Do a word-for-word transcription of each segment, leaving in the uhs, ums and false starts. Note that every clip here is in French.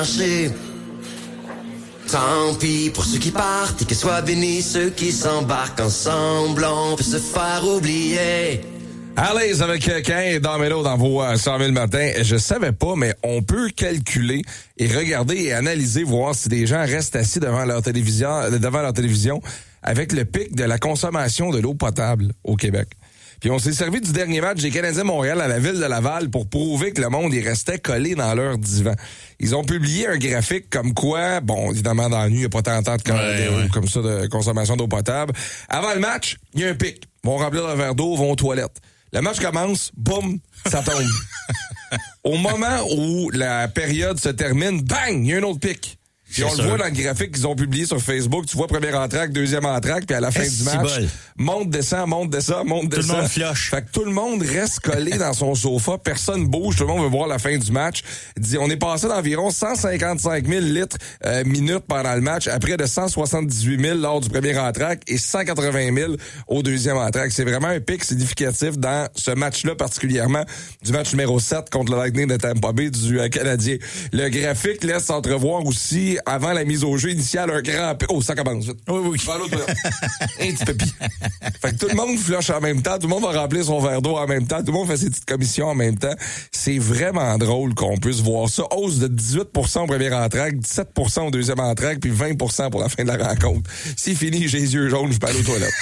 Tant pis pour ceux qui partent et que soient bénis ceux qui s'embarquent ensemble. On peut se faire oublier. Allez, avec Cain et Domino dans vos euh, cent mille matins. Je savais pas, mais on peut calculer et regarder et analyser, voir si des gens restent assis devant leur télévision, devant leur télévision avec le pic de la consommation de l'eau potable au Québec. Puis on s'est servi du dernier match des Canadiens de Montréal à la ville de Laval pour prouver que le monde y restait collé dans leur divan. Ils ont publié un graphique comme quoi, bon, évidemment, dans la nuit, il n'y a pas tant de temps de, ouais, de, ouais. comme ça de consommation d'eau potable. Avant le match, il y a un pic. Ils vont remplir leur verre d'eau, vont aux toilettes. Le match commence, boum, ça tombe. Au moment où la période se termine, bang, il y a un autre pic. Puis on sûr. le voit dans le graphique qu'ils ont publié sur Facebook. Tu vois premier entraque, deuxième entraque, puis à la fin Est-ce du match, bol. monte, descend, monte, descend, monte, tout descend. Tout le monde flush. Fait que tout le monde reste collé dans son sofa. Personne bouge. Tout le monde veut voir la fin du match. On est passé d'environ cent cinquante-cinq mille litres euh, minutes pendant le match, à près de cent soixante-dix-huit mille lors du premier entraque et cent quatre-vingt mille au deuxième entraque. C'est vraiment un pic significatif dans ce match-là, particulièrement du match numéro sept contre le Lightning de Tampa Bay du euh, Canadien. Le graphique laisse entrevoir aussi, avant la mise au jeu initiale, un grand... Oh, ça commence vite. Oui, oui. Un petit pépi. Fait que tout le monde flush en même temps, tout le monde va remplir son verre d'eau en même temps, tout le monde fait ses petites commissions en même temps. C'est vraiment drôle qu'on puisse voir ça. Hausse de dix-huit pour cent au premier entraque, dix-sept pour cent au deuxième entraque, puis vingt pour cent pour la fin de la rencontre. C'est fini, j'ai les yeux jaunes, je peux aller aux toilettes.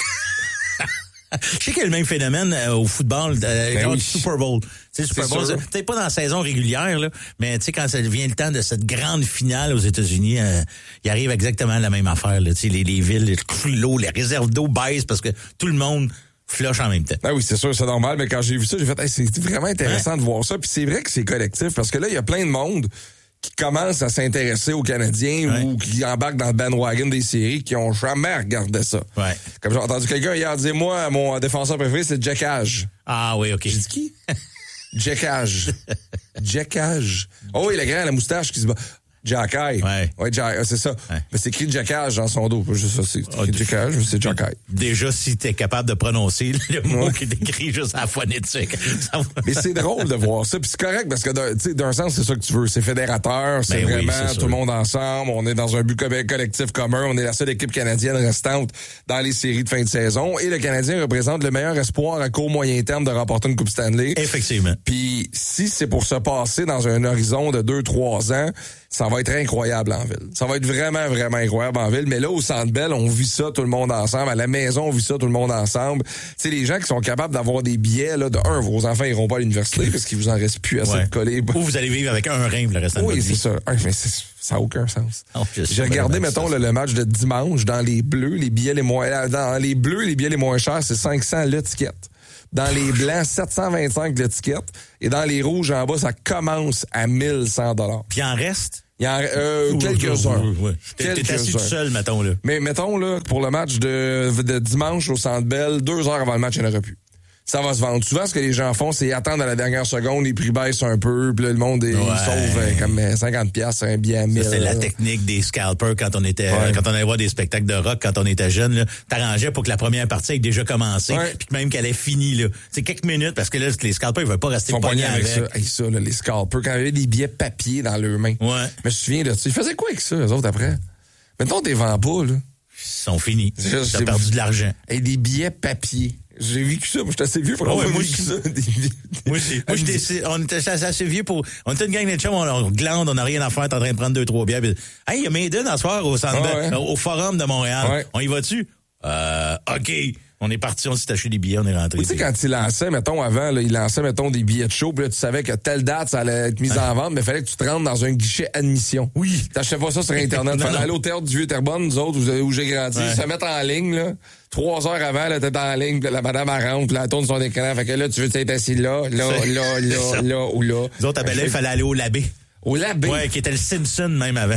Je sais qu'il y a le même phénomène euh, au football, euh, ben genre oui. du Super Bowl. Tu sais, Super Bowl, c'est peut-être pas dans la saison régulière, là, mais tu sais, quand ça devient le temps de cette grande finale aux États-Unis, euh, il arrive exactement la même affaire. Tu sais, les, les villes, l'eau, les réserves d'eau baissent parce que tout le monde flush en même temps. Ben oui, c'est sûr, c'est normal, mais quand j'ai vu ça, j'ai fait, hey, c'est vraiment intéressant ouais. de voir ça. Puis c'est vrai que c'est collectif, parce que là, il y a plein de monde qui commencent à s'intéresser aux Canadiens ouais. ou qui embarquent dans le bandwagon des séries qui ont jamais regardé ça. Ouais. Comme j'ai entendu quelqu'un hier dire, moi, mon défenseur préféré, c'est Jack Hage. Ah oui, OK. J'ai dit qui? Jack Hage. Jack Hage. Oh oui, le grand, la moustache qui se bat. Jack-Eye. Ouais. Ouais, Jack, c'est ça. Ouais. Mais c'est écrit Jack-Age dans son dos. Pas juste ça, c'est écrit oh, Jack-Age, mais c'est Jack-Eye. Déjà, si t'es capable de prononcer le mot ouais. qui est écrit juste à la phonétique. Mais c'est drôle de voir ça. Puis c'est correct parce que d'un, d'un sens, c'est ça que tu veux. C'est fédérateur. C'est ben vraiment oui, c'est tout le monde ensemble. On est dans un but collectif commun. On est la seule équipe canadienne restante dans les séries de fin de saison. Et le Canadien représente le meilleur espoir à court moyen terme de remporter une Coupe Stanley. Effectivement. Puis si c'est pour se passer dans un horizon de deux trois ans, ça va être incroyable en ville. Ça va être vraiment, vraiment incroyable en ville. Mais là, au Centre Bell, on vit ça tout le monde ensemble. À la maison, on vit ça tout le monde ensemble. Tu sais, les gens qui sont capables d'avoir des billets, là, de un, vos enfants iront pas à l'université parce qu'il vous en reste plus assez ouais. de coller. Ou vous allez vivre avec un rein le reste de oui, votre vie. Oui, c'est ça. Ah, mais c'est, ça n'a aucun sens. Oh, J'ai regardé, mettons, le, le match de dimanche dans les bleus, les billets les moins, dans les bleus, les billets les moins chers, c'est cinq cents l'étiquette. Dans les blancs, sept cent vingt-cinq l'étiquette. Et dans les rouges, en bas, ça commence à mille cent dollars. Puis en reste? Il y en a euh, quelques-uns. Oui, oui. T'es, t'es assis tout seul, mettons, là. Mais mettons, là, pour le match de, de dimanche au Centre Bell, deux heures avant le match, il n'y en aurait plus. Ça va se vendre. Souvent, ce que les gens font, c'est attendre à la dernière seconde, les prix baissent un peu, puis là, le monde est, ouais. il sauve euh, comme cinquante piastres, un billet à mille. Ça, c'est la technique des scalpers quand on était, ouais. quand on allait voir des spectacles de rock quand on était jeune, là. T'arrangeais pour que la première partie ait déjà commencé, ouais. puis même qu'elle ait fini, là. C'est quelques minutes, parce que là, les scalpers, ils veulent pas rester pognés avec. avec ça. Hey, ça, là, les scalpers, quand il y avait des billets papier dans leurs mains. Ouais. Je me souviens de ça. Ils faisaient quoi avec ça, eux autres, après? Mettons, t'es vends pas, là. Ils sont finis. T'as perdu de l'argent. Et des billets papier. J'ai vécu ça. Moi, j'étais assez vieux pour avoir oh, ouais, vécu ça. Moi aussi. Moi, j'étais, on était assez vieux pour... On était une gang de chums, on, on glande, on n'a rien à faire, t'es en train de prendre deux, trois bières. Puis, hey, il y a Maiden à ce soir au, centre, ah, ouais. au Forum de Montréal. Ouais. On y va-tu? Euh, OK. On est parti, on s'est acheté des billets, on est rentré. Tu sais, quand il lançait, mettons, avant, là, il lançait, mettons, des billets de show, puis là, tu savais que telle date, ça allait être mis ouais. en vente, mais il fallait que tu te rentres dans un guichet admission. Oui. T'achetais pas ça sur Internet. Il fallait aller au théâtre du Vieux-Terrebonne, nous autres, où, où j'ai grandi, ouais. se mettre en ligne, là. Trois heures avant, là, t'es en ligne, puis la madame, elle rentre, puis elle tourne son écran. Fait que là, tu veux être assis là, là, là, là, là, là, ou là. Nous autres, à Belleuil, il fallait aller au Labé. Au Labé? Ouais, qui était le Simpson, même avant.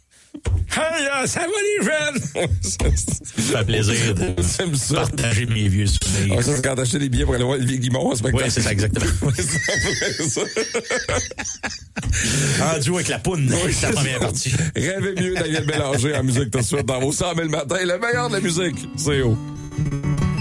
Hey, uh, ça va les jeunes! Ça fait plaisir de partager mes vieux souvenirs. Ah, ça, c'est quand t'achetais des billets pour aller voir Olivier Guimond, c'est pas oui, c'est ça, exactement. En duo avec la poune, oui, c'est la première partie. Rêvez mieux, Daniel Bélanger en musique tout de suite dans vos cent mille matins. Le meilleur de la musique, c'est haut.